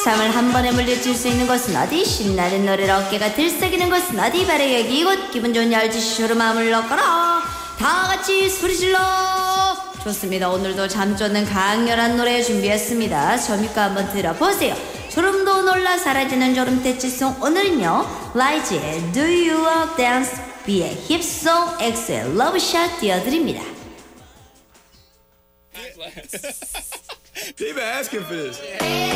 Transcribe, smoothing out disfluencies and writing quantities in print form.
삶을 한 번에 물리칠 수 있는 곳은 어디? 신나는 노래로 어깨가 들썩이는 곳은 어디? 바로 여기 이곳. 기분 좋은 12시 마음을 넣거라. 다 같이 소리 질러. 좋습니다. 오늘도 잠 쫓는 강렬한 노래 준비했습니다. 저미과 한번 들어보세요. 졸음도 놀라 사라지는 졸음 대치송. 오늘은요 라이즈의 Do You Love Dance, B의 힙송, X의 러브샷 띄워드립니다. They've been asking for this.